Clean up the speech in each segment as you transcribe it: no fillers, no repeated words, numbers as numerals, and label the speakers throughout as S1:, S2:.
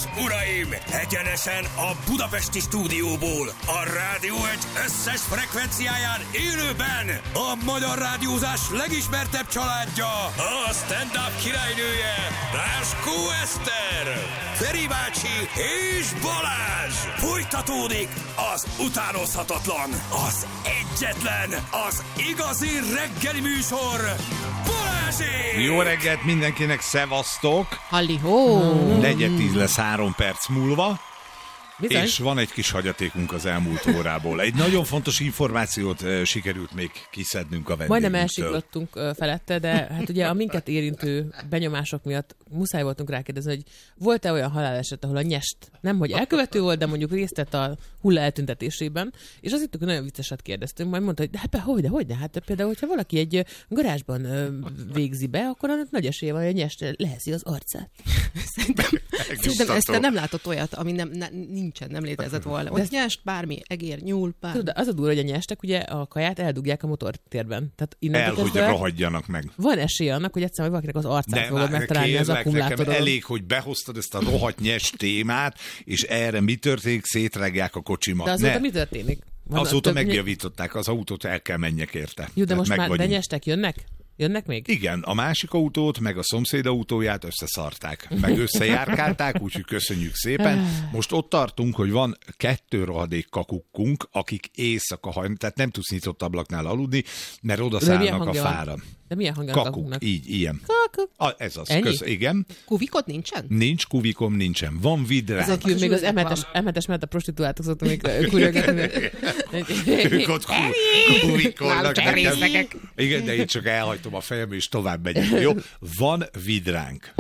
S1: és uraim, egyenesen a budapesti stúdióból, a Rádió Egy összes frekvenciáján élőben a magyar rádiózás legismertebb családja, a stand-up királynője, Ráskó Eszter, Feri bácsi és Balázs. Folytatódik az utánozhatatlan, az egyetlen, az igazi reggeli műsor, Balázsék!
S2: Jó reggelt mindenkinek, szevasztok!
S3: Halli-hó!
S2: 4:10 lesz 3 perc múlva.
S3: Bizony.
S2: És van egy kis hagyatékunk az elmúlt órából. Egy nagyon fontos információt sikerült még kiszednünk a vendégünktől.
S3: Majdnem elsiklottunk felette, de hát ugye a minket érintő benyomások miatt muszáj voltunk rákérdezni, hogy volt-e olyan haláleset, ahol a nyest nem, hogy elkövető volt, de mondjuk részt vett a hulla eltüntetésében, és azt hittük, hogy nagyon vicceset kérdeztünk, majd mondta, hogy de hát hogyne, hát például, hogyha valaki egy garázsban végzi be, akkor annak nagy esélye van, hogy a nyest leheszi az arcát.
S4: Szerintem ezt nem látott olyat, ami nem létezett volna. Ott nyest, bármi, egér, nyúl, bármi.
S3: Tudod, az a durva, hogy a nyestek ugye a kaját eldugják a motortérben. Tehát
S2: hogy rohadjanak meg.
S3: Van esély annak, hogy egyszerűen valakinek az arcát fogod megtalálni az akkumulátoron.
S2: Elég, hogy behoztad ezt a rohadt nyest témát, és erre mi történik? Szétrágják a kocsimat.
S3: De azóta mi történik?
S2: Azóta megjavították, az autót el kell menjek érte.
S3: Jó, de most már benyestek, jönnek? Jönnek még?
S2: Igen, a másik autót, meg a szomszéd autóját összeszarták, meg összejárkálták, úgyhogy köszönjük szépen. Most ott tartunk, hogy van 2 rohadék kakukkunk, akik éjszaka hajnal, tehát nem tudsz nyitott ablaknál aludni, mert odaszállnak a fára.
S3: De milyen hangja
S2: kakuk, így, ilyen.
S3: Kakuk.
S2: Ez az, igen.
S4: Kuvikod nincsen?
S2: Nincs kuvikom, nincsen. Van vidránk.
S3: Még az M7-es mellett a prostituáltok szoktam még kurjölgetni.
S2: Ők ott kuvikolnak. Igen, de én csak elhagytom a fejem, és tovább megyek. Jó? Van vidránk.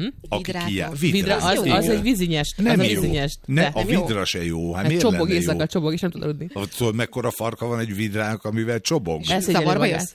S3: Vidra, az egy vízinyest.
S2: Nem
S3: az
S2: jó. A vidra se jó. Hát miért
S3: csobog
S2: lenne
S3: éjszaka,
S2: jó?
S3: csobog, és nem tud aludni.
S2: Tudod, mekkora farka van egy vidránk, amivel csobog?
S4: Zavarba jössz?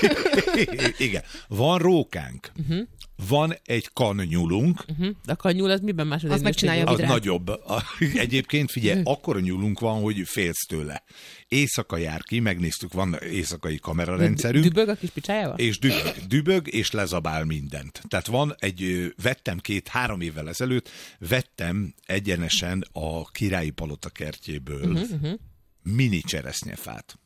S2: Igen. Van rókánk. Van egy kannyúlunk.
S3: De a kannyúl az miben más?
S4: Az megcsinálja a
S2: Az
S4: vidrát.
S2: nagyobb. Egyébként figyelj, akkora nyúlunk van, hogy félsz tőle. Éjszaka jár ki, megnéztük, van éjszakai kamerarendszerünk.
S3: Dübög a kis picsájával?
S2: És dübög, és lezabál mindent. Tehát van vettem 2-3 évvel ezelőtt, vettem egyenesen a Királyi Palota kertjéből mini cseresznyefát.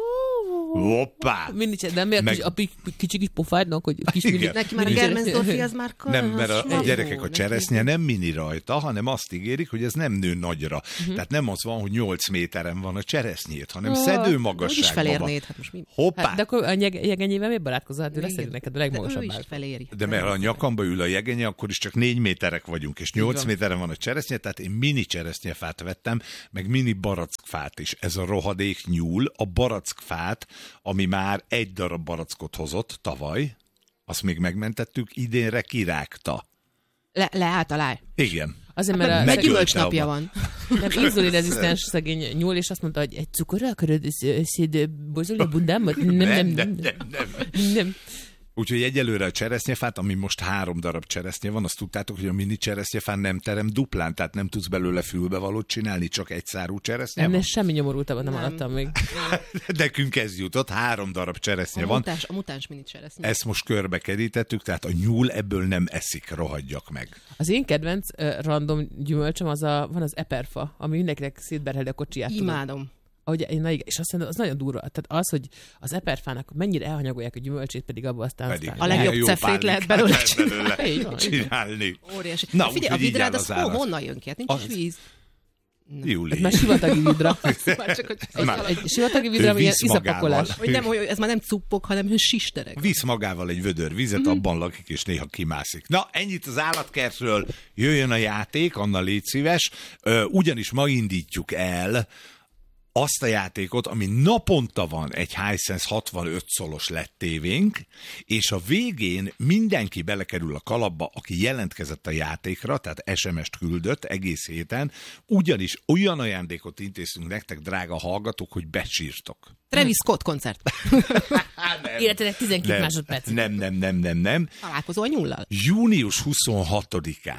S2: Hoppá!
S3: De miért a kicsi kis pofádnak, hogy kis mini...
S4: Neki már a Germensdorfi az már
S2: nem, mert a gyerekek a cseresznye nem mini rajta, hanem azt ígérik, hogy ez nem nő nagyra. Tehát nem az van, hogy 8 méteren van a cseresznyét, hanem szedő magasságban.
S4: Úgy is felérnéd. Hát most mi?
S2: Hoppá!
S3: De akkor a jegenyével miért barátkozol? Hát ő lesz neked a legmagasabb.
S4: Ő is feléri.
S2: De mert a nyakamba ül a jegenye, akkor is csak 4 méterek vagyunk, és 8 méteren van a cseresznye, tehát én mini cseresznyefát vettem, meg mini barackfát is. Ez a rohadék nyúl, a barackfát, ami már 1 darab barackot hozott tavaly, azt még megmentettük, idénre kirágta.
S4: Leállt a láj.
S2: Igen.
S3: Azért, mert
S4: Meg gyümölcsnapja van.
S3: Nem, inzulinrezisztens szegény nyúl, és azt mondta, hogy egy cukorra akarod borzolni a bundámat? Nem.
S2: Úgyhogy egyelőre a cseresznyefát, ami most 3 darab cseresznye van, azt tudtátok, hogy a mini cseresznyefán nem terem duplán, tehát nem tudsz belőle fülbevalót csinálni, csak egy szárú cseresznye
S3: nem,
S2: van.
S3: Semmi nyomorultabban nem hallottam még.
S2: Nekünk ez jutott, 3 darab cseresznye van.
S4: A mutáns mini cseresznye.
S2: Ezt most körbe kerítettük, tehát a nyúl ebből nem eszik, rohadjak meg.
S3: Az én kedvenc random gyümölcsöm van az eperfa, ami mindenkinek szétberheli a kocsiját.
S4: Imádom.
S3: És azt mondom, az nagyon durva. Tehát az, hogy az eperfának mennyire elhanyagolják a gyümölcsét, pedig abban aztán...
S4: A legjobb cefrét lehet belőle
S2: csinálni.
S4: Óriási.
S2: Na,
S4: figyelj, a vidrád az honnan jön ki? Hát nincs is víz.
S2: Júli.
S3: Már sivatagi vidra. Egy sivatagi vidra, ami ilyen
S2: visz
S3: iszapakolás.
S4: Ez már nem cuppok, hanem sisterek.
S2: Visz magával egy vödör vizet, abban lakik, és néha kimászik. Na, ennyit az állatkertről. Jöjjön a játék, Anna, légy szíves. Ugyanis ma indítjuk el azt a játékot, ami naponta van egy Hisense 65 szolos LED tévénk, és a végén mindenki belekerül a kalapba, aki jelentkezett a játékra, tehát SMS-t küldött egész héten, ugyanis olyan ajándékot intéztünk nektek, drága hallgatók, hogy besírtok.
S4: Travis Scott koncert.
S3: Életedek 12 másodperc.
S2: Nem.
S4: Találkozó a nyullal.
S2: Június 26-án.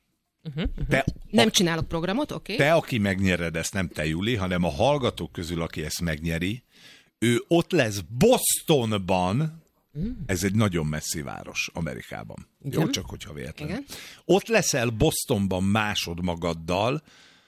S4: Nem csinálok programot, oké?
S2: Te, aki megnyered ezt, nem te, Juli, hanem a hallgatók közül, aki ezt megnyeri, ő ott lesz Bostonban, Ez egy nagyon messzi város Amerikában.
S3: Igen?
S2: Jó, csak hogyha véletlenül.
S4: Igen.
S2: Ott leszel Bostonban másodmagaddal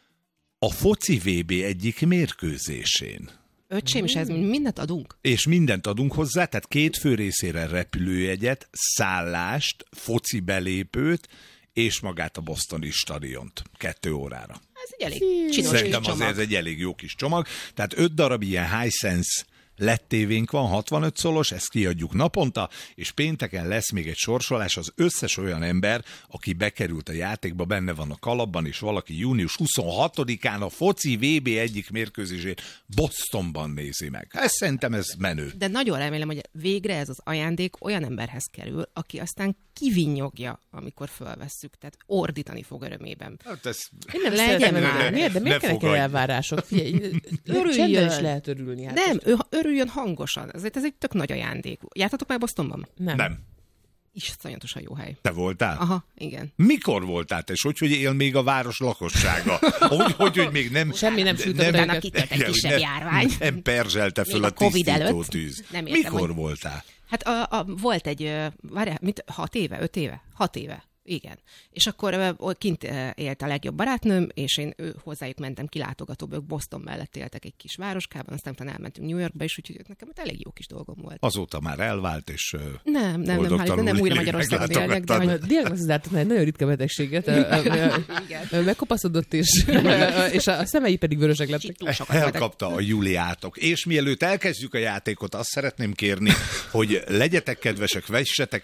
S2: a foci VB egyik mérkőzésén.
S4: Öcsém, és ez mindent adunk.
S2: És mindent adunk hozzá, tehát 2 fő részére repülőjegyet, szállást, foci belépőt, és magát a bostoni stadiont 2 órára.
S4: Ez egy elég csinos
S2: Szerintem
S4: kis
S2: azért
S4: csomag.
S2: ez egy elég jó kis csomag. Tehát 5 darab ilyen Hisense LED tévénk van, 65 szolos, ezt kiadjuk naponta, és pénteken lesz még egy sorsolás, az összes olyan ember, aki bekerült a játékba, benne van a kalapban, és valaki június 26-án a foci VB egyik mérkőzését Bostonban nézi meg. Szerintem ez menő.
S4: De nagyon remélem, hogy végre ez az ajándék olyan emberhez kerül, aki aztán kivinnyogja, amikor fölvesszük. Tehát ordítani fog örömében.
S2: Hát ez...
S3: Én nem
S4: Legyen
S3: szeretem
S4: már.
S3: örülni. Miért? De miért
S2: Ne
S3: kellnek
S2: fogadj.
S3: elvárások? Figyelj,
S4: Örüljön.
S3: csendben is lehet örülni. Hát
S4: Nem, ő örüljön hangosan. Ez egy tök nagy ajándék. Jártatok már Bostonban?
S2: Nem.
S4: Iszonyatosan jó hely.
S2: Te voltál?
S4: Aha, igen.
S2: Mikor voltál te? És hogy él még a város lakossága? Hogy még nem...
S3: Semmi nem sütött
S4: Utána
S3: őket.
S4: kitört egy
S2: Igen,
S4: kisebb
S2: nem-
S4: járvány.
S2: Nem perzselte föl
S4: Még
S2: a
S4: a Covid
S2: tisztító
S4: előtt.
S2: tűz.
S4: Nem értem,
S2: Mikor
S4: hogy-
S2: voltál?
S4: Hát volt egy, várjál, 6 éve, 5 éve? 6 éve. Igen. És akkor kint élt a legjobb barátnőm, és én hozzájuk mentem kilátogatóba, ők Boston mellett éltek egy kis városkában, aztán utána elmentünk New Yorkba is, úgyhogy nekem ott elég jó kis dolgom volt.
S2: Azóta már elvált, és
S4: Nem,
S2: boldogtalanul
S4: nem újra
S2: élik,
S4: Magyarországon élnek, de
S2: meglátogattad.
S4: hogy
S3: Diagnosztizáltak egy nagyon ritka betegséget, megkopaszodott, és a szemei pedig vörösek lettek.
S4: túl sokat voltak.
S2: elkapta a Juliátok. És mielőtt elkezdjük a játékot, azt szeretném kérni, hogy legyetek kedvesek, vessetek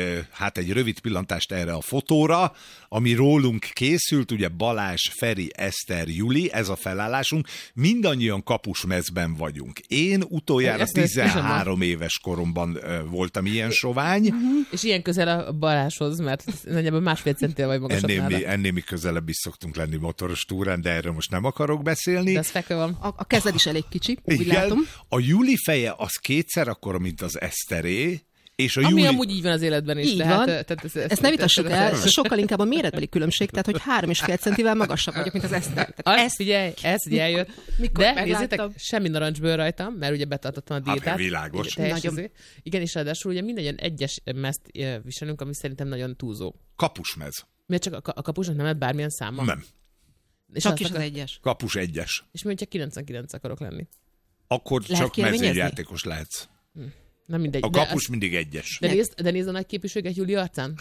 S2: egy rövid pillantást erre a fotóra, ami rólunk készült, ugye Balázs, Feri, Eszter, Juli, ez a felállásunk. Mindannyian kapusmezben vagyunk. Én utoljára
S3: Ezt
S2: 13 éves koromban voltam ilyen sovány.
S3: És ilyen közel a Balázshoz, mert nagyjából 1,5 centivel vagy magasabb nála.
S2: Ennél mi közelebb is szoktunk lenni motoros túrán, de erről most nem akarok beszélni.
S3: De ez fekve van.
S4: A kezed is elég kicsi, úgy látom.
S2: A Juli feje az 2-szer akkora, mint az Eszteré, és a
S3: Ami
S2: Júli...
S3: amúgy így van az életben is.
S4: Így
S3: tehát,
S4: van.
S3: Ezt
S4: Ne vitassuk el, sokkal inkább a méretbeli különbség, tehát hogy 3,5 centivel magasabb vagyok, mint az Eszter.
S3: Figyelj, ez ugye eljött.
S4: mikor
S3: De
S4: megláttam.
S3: nézzétek, semmi narancsbőr rajtam, mert ugye betartottam a diétát.
S2: világos.
S3: Nagyon. Igen, és ráadásul ugye mindannyian egyes mezt viselünk, ami szerintem nagyon túlzó.
S2: Kapusmez.
S3: Miért csak a kapusnak nem lett bármilyen száma?
S2: Nem.
S3: És
S4: Csak
S3: azt
S4: is az
S3: akar-
S4: egyes.
S2: Kapus 1-es.
S3: És mi, hogyha 99 akarok lenni?
S2: Akkor
S4: Lehet
S2: csak
S4: kérvényezni?
S2: mezőjátékos lehetsz.
S3: Nem mindegy.
S2: A kapus mindig 1-es.
S3: De nézd a nagy képviséget Júli arcán.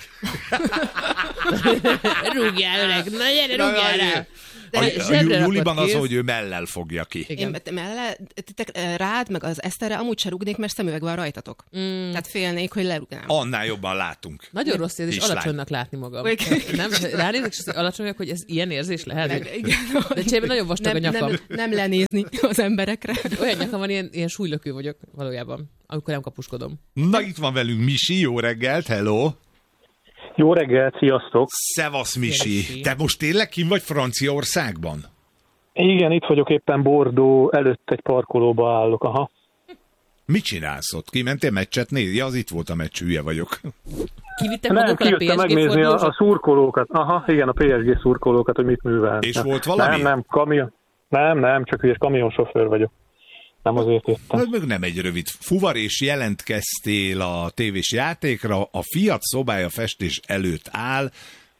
S3: Rúgjál, öreg! Na gyere, rúgjál rá!
S2: A
S3: zsebre rakott
S2: Juliban az,
S3: kéz.
S2: hogy ő mellel fogja ki.
S3: Igen.
S4: Rád, meg az Eszterre amúgy se rúgnék, mert szemüveg van rajtatok. Tehát félnék, hogy lerúgnám.
S2: Annál jobban látunk.
S3: Nagyon rossz érzés
S2: Kislány.
S3: alacsonynak látni magam.
S4: Igen.
S3: Nem? Ránézek, és alacsonyak, hogy ez ilyen érzés lehet?
S4: Igen.
S3: De cserébe nagyon vastag a nyakam.
S4: Nem lenézni az emberekre.
S3: Olyan nyakam van, ilyen súlylökő vagyok valójában, amikor nem kapuskodom.
S2: Na, itt van velünk Misi, jó reggelt, hello!
S5: Jó reggelt, sziasztok!
S2: Szevasz, Misi!
S3: Misi.
S2: Te most tényleg kim vagy Franciaországban?
S5: Igen, itt vagyok éppen Bordeaux előtt egy parkolóba állok, aha.
S2: Mit csinálsz ott? Kimentél meccset nézni? Ja, az itt volt a meccs, hülye vagyok.
S3: Kivittem
S5: Nem,
S3: magukkal a
S5: kijöttem
S3: PSG
S5: megnézni a
S3: fordulósok?
S5: szurkolókat. Aha, igen, a PSG szurkolókat, hogy mit művelnek.
S2: És volt valami?
S5: Nem, kamion. Nem, csak ügyes kamionsofőr vagyok. Nem azért jöttem.
S2: Ez meg nem egy rövid fuvar, és jelentkeztél a tévés játékra, a Fiat szobája festés előtt áll.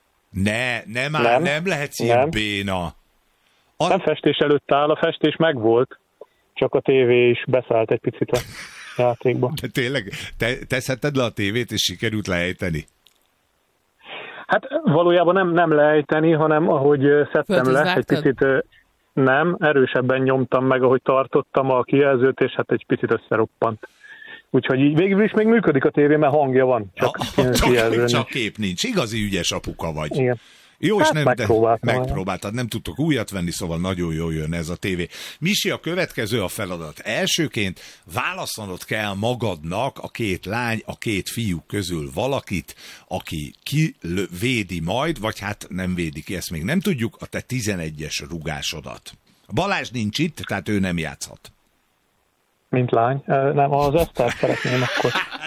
S2: Nem lehetsz ilyen
S5: Nem.
S2: béna.
S5: Nem festés előtt áll, a festés megvolt, csak a tévé is beszállt egy picit a játékba.
S2: De tényleg, teszheted le a tévét, és sikerült lejteni?
S5: Hát valójában nem lejteni, hanem ahogy szedtem le, egy
S3: Földhöz
S5: picit nem, erősebben nyomtam meg, ahogy tartottam a kijelzőt, és hát egy picit összeroppant. Úgyhogy így végül is még működik a tévé, mert hangja van, csak kijelzőn.
S2: Csak kép nincs. Igazi ügyes apuka vagy.
S5: Igen.
S2: Jó, és
S5: Hát
S2: nem, megpróbáltad, nem tudtok újat venni, szóval nagyon jól jön ez a tévé. Misi, a következő a feladat. Elsőként választanod kell magadnak a 2 lány, a 2 fiú közül valakit, aki védi majd, vagy hát nem védi ki, ezt még nem tudjuk, a te 11-es rugásodat. Balázs nincs itt, tehát ő nem játszhat.
S5: Mint lány. Nem, az Esztert szeretném akkor.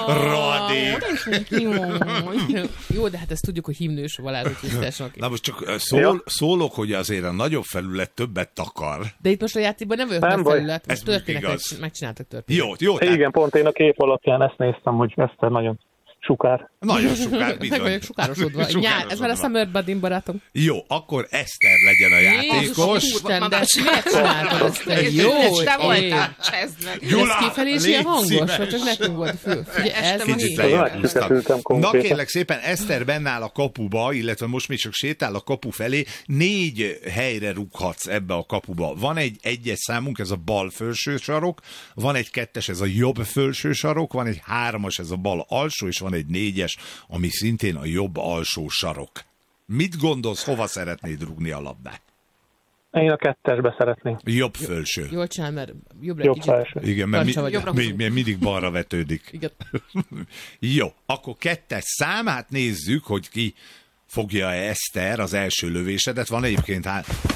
S2: Rohadék.
S3: Jó, de hát ezt tudjuk, hogy himnős Balázs tisztásnak.
S2: Na most csak szólok, hogy azért a nagyobb felület többet takar.
S3: De itt most a játékban nem vagyok
S5: Nem
S3: nagy
S5: baj.
S3: felület, most
S2: Ez
S3: történetet
S2: igaz.
S3: megcsináltak történetet.
S2: Jó. Tehát
S5: Igen, pont én a kép alapján ezt néztem, hogy Eszter nagyon sukár.
S2: nagyon sokár bizony.
S3: Meg vagyok sukárosodva. Nyár, ez már a Summer Buddy barátom.
S2: Jó, akkor Eszter legyen a játékos.
S3: Isten, de miért csináltad ezt? Te jó,
S4: Te voltál,
S3: ég.
S4: csezd meg.
S2: Gyula,
S3: Ez kifelé is
S2: légy
S3: ilyen hangos,
S2: szíves.
S3: vagy csak nekünk volt fül? Ugye ez
S2: Kicsit
S3: mi?
S2: lejjebb
S5: Megszüketültem
S2: húztam. Na
S5: konkrétan.
S2: kérlek szépen, Eszter bennáll a kapuba, illetve most még csak sétál a kapu felé, 4 helyre rúghatsz ebbe a kapuba. Van egy 1-es számunk, ez a bal felső sarok, van egy 2-es, ez a jobb felső sarok, van egy 3-as, ez a bal alsó, és van egy 4-es, ami szintén a jobb alsó sarok. Mit gondolsz, hova szeretnéd rúgni a labdát?
S5: Én a 2-esbe szeretném.
S2: Jobb felső.
S3: Jól csinál, mert jobbra
S5: Jobb
S3: kicsit.
S5: felső.
S2: Igen, mert
S3: Karcsa vagyok.
S2: mindig balra vetődik.
S3: Igen.
S2: Jó, akkor 2-es szám, hát nézzük, hogy ki fogja Eszter az első lövésedet. Van egyébként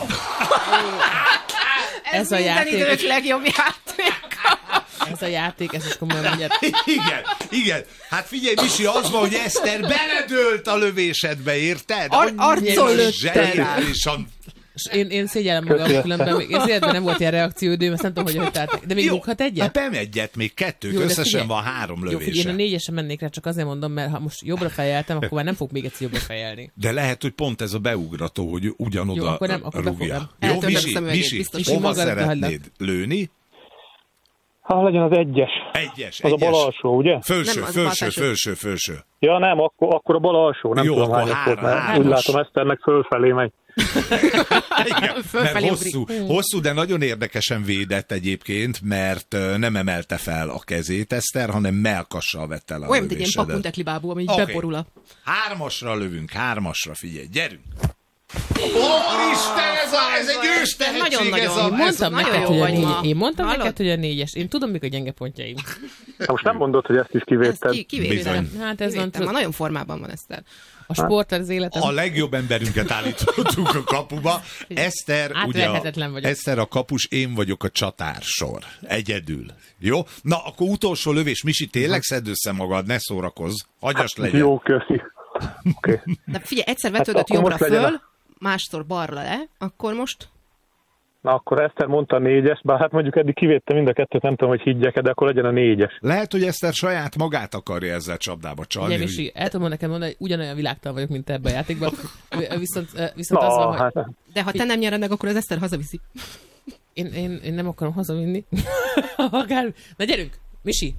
S3: Ez a
S4: minden
S3: játék.
S4: idők legjobb játék.
S3: Ez a játék, ez is komolyan mondja.
S2: Igen. Hát figyelj, Misi, az van, hogy Eszter beledőlt a lövésedbe, érted?
S4: Arcon lőtte.
S2: zseniálisan.
S3: És én szégyellem magam, különben még az életben nem volt ilyen reakcióidőm, ezt nem tudom, hogy táltak. De még rúghat egyet?
S2: Hát nem egyet, még 2,
S3: Jó, de
S2: összesen
S3: figyelj.
S2: van 3
S3: Jó,
S2: lövése.
S3: figyelj, én a 4-esre mennék rá, csak azért mondom, mert ha most jobbra fejeltem, akkor már nem fog még egyszer jobbra fejelni.
S2: De lehet, hogy pont ez a beugrató, hogy ugyanoda
S3: Jó, akkor nem, akkor
S2: rúgja.
S3: befogom.
S2: Jó,
S4: Eltörlöm
S2: Misi,
S4: szemüvegét,
S2: Misi,
S4: biztos.
S2: hova
S3: Misi, magadra
S2: szeretnéd lőni?
S5: Ha legyen az 1-es.
S2: Egyes.
S5: Az a bal alsó, ugye?
S2: Felső,
S4: Nem, az bal
S2: felső.
S5: Ja nem, akkor a bal alsó, nem
S2: Jó,
S5: tudom
S2: akkor
S5: hányas volt, mert
S2: hármas.
S5: úgy látom Eszternek fölfelé megy.
S2: Igen,
S4: Fölfelé
S2: mert hosszú, de nagyon érdekesen védett egyébként, mert nem emelte fel a kezét Eszter, hanem melkassal vette el a
S4: Olyan, mint egy ilyen
S2: lövésedet.
S4: pakuntekli bábú, ami így
S2: Oké.
S4: beborul a...
S2: 3-asra lövünk, 3-asra, figyelj, gyerünk! Isten, ez egy ős tehetség,
S4: Nagyon-nagyon.
S2: ez a...
S3: Én mondtam
S4: nagyon
S3: neked,
S4: jó
S3: hogy a
S4: vagy ma.
S3: 4. Én mondtam
S4: Hallod?
S3: neked, hogy a 4-es. Én tudom, mik a gyenge pontjaim.
S5: Na most nem mondod, hogy ezt is kivédted.
S4: Ezt kivédtem.
S2: Bizony.
S3: Hát ez van,
S4: Ma nagyon formában van Eszter.
S3: a sport az életem.
S2: A legjobb emberünket állítottuk a kapuba. Eszter, ugye,
S3: Átverhetetlen vagyok.
S2: Eszter a kapus, én vagyok a csatársor. Egyedül. Jó? Na, akkor utolsó lövés. Misi, tényleg szedd össze magad, ne szórakozz. Hagyast legyen.
S5: Jó, köszi. Oké.
S4: De figyelj, egyszer vetődött
S5: akkor
S4: jobbra
S5: most legyen
S4: föl, másszor balra le, akkor most...
S5: Na akkor Eszter mondta a 4-es, bár hát mondjuk eddig kivédtem mind a kettőt, nem tudom, hogy higgyek, de akkor legyen a 4-es.
S2: Lehet, hogy Eszter saját magát akarja ezzel csapdába csalni.
S3: Ugye, Misi, el tudom neked mondani, hogy ugyanolyan világtalan vagyok, mint te ebben a játékban. Viszont az van, hogy
S4: De ha te nem nyered meg, akkor az Eszter hazaviszi.
S3: én nem akarom hazavinni. Akár... Na gyerünk, Misi!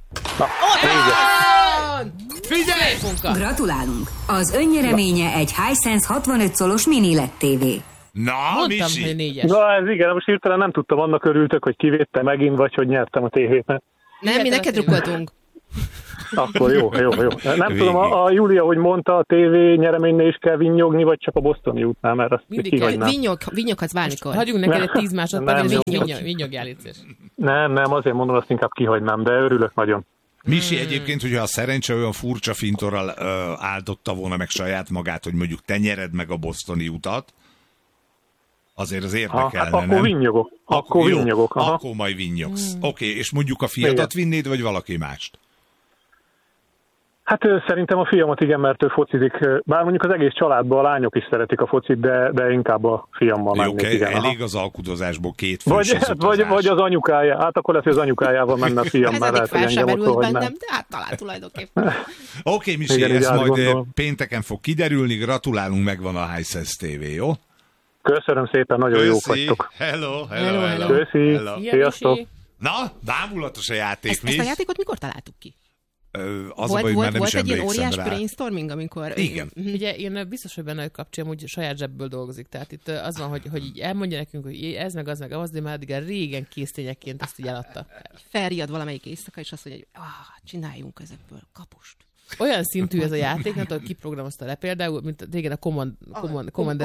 S2: Figyelj!
S3: Munka.
S6: Gratulálunk! Az önnyereménye egy Hisense 65 szolos mini LED TV.
S2: Na,
S3: Mondtam,
S2: Misi!
S3: hogy 4-es.
S5: Na ez igen, most hirtelen nem tudtam, annak örültök, hogy kivédte megint, vagy hogy nyertem a tévét.
S4: Nem, mi neked rukkoltunk.
S5: Akkor jó. Nem
S2: Végig.
S5: tudom, a Júlia, hogy mondta, a tévé nyereménynél is kell vinnyogni, vagy csak a Bostoni útnál, mert azt
S3: Mindig
S5: kihagynám.
S4: Vinyoghatsz bármikor.
S3: Hagyjunk neked egy 10 másodpercet,
S5: Nem,
S3: és
S5: jó.
S3: vinyogjál itt szíves.
S5: Nem, azért mondom, azt inkább kihagynám, de örülök nagyon.
S2: Misi egyébként, hogyha a szerencse olyan furcsa fintorral áldotta volna meg saját magát, hogy mondjuk te nyered meg a bostoni utat, azért az érdekelne,
S5: Hát akkor
S2: nem?
S5: vinnyogok.
S2: Jó,
S5: Vinnyogok. Aha.
S2: akkor majd vinnyogsz. Oké, és mondjuk a fiadat vinnéd, vagy valaki mást?
S5: Hát szerintem a fiamat igen, mert ő focizik. Bár mondjuk az egész családban a lányok is szeretik a focit, de inkább a fiammal mennék.
S2: Oké,
S5: Igen, aha.
S2: elég az alkudozásból 2 fős
S5: Vagy az anyukája. Hát akkor lehet, hogy az anyukájával menne a fiam,
S4: Ez
S5: mert
S4: eddig
S5: lehet, hogy
S4: fel sem
S5: engem ott
S4: merült
S5: hogy
S4: bennem,
S5: nem.
S4: de hát talán tulajdonképpen.
S2: Oké, Misi,
S5: Igen, így
S2: ez majd
S5: átgondolom.
S2: pénteken fog kiderülni, gratulálunk, megvan a Hisense TV, jó?
S5: Köszönöm szépen, nagyon jók vagytok.
S2: Hello.
S5: Köszi. Sziasztok.
S2: Na, bámulatos a játék,
S4: Ezt
S2: mi?
S4: a játékot mikor találtuk ki?
S2: Az a baj, hogy már nem is
S4: Volt egy ilyen
S2: emlékszem
S4: óriás
S2: rá.
S4: brainstorming, amikor...
S2: Igen.
S3: Ugye én biztos, hogy benne, hogy kapcsolom, hogy saját zsebből dolgozik. Tehát itt az van, hogy így elmondja nekünk, hogy ez meg az, de már addig régen késztényekként ezt így eladta.
S4: Felriad valamelyik éjszaka, és azt mondja, hogy csináljunk ezekből kapust.
S3: Olyan szintű ez a játék, nem tudom, kiprogramozta le például, mint régen a Commanderen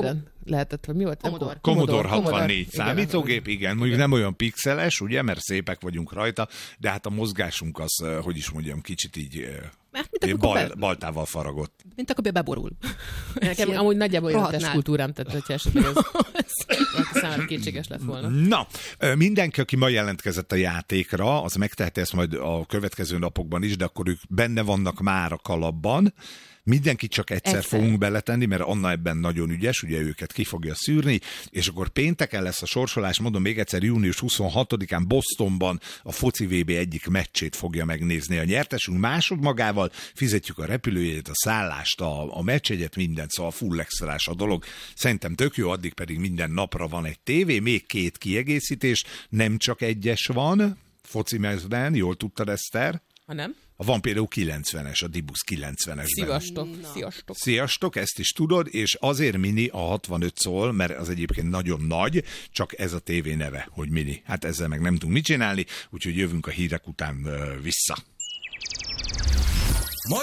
S3: lehetett, vagy mi volt?
S2: Commodore 64
S3: igen,
S2: számítógép, igen, mondjuk nem olyan pixeles, ugye, mert szépek vagyunk rajta, de hát a mozgásunk az, hogy is mondjam, kicsit így baltával faragott.
S4: Mint akkor beborul.
S3: Nekem amúgy nagyjából olyan testkultúrám, tehát hogyha esetleg ez számára kétséges lett volna.
S2: Na, mindenki, aki ma jelentkezett a játékra, az megteheti ezt majd a következő napokban is, de akkor ők benne vannak már a kalapban. Mindenki csak egyszer fogunk beletenni, mert Anna ebben nagyon ügyes, ugye őket ki fogja szűrni, és akkor pénteken lesz a sorsolás, mondom még egyszer, június 26-án Bostonban a foci VB egyik meccsét fogja megnézni a nyertesünk, másodmagával fizetjük a repülőjegyet, a szállást, a meccsegyet, mindent, szóval full extrás a dolog. Szerintem tök jó, addig pedig minden napra van egy tévé, még 2 kiegészítés, nem csak egyes van, foci mezben, jól tudtad, Eszter?
S3: Ha nem?
S2: Van például 90-es, a Dibus 90-es.
S3: Sziasztok,
S2: ezt is tudod, és azért mini a 65 szól, mert az egyébként nagyon nagy, csak ez a tévé neve, hogy mini. Hát ezzel meg nem tudunk mit csinálni, úgyhogy jövünk a hírek után vissza.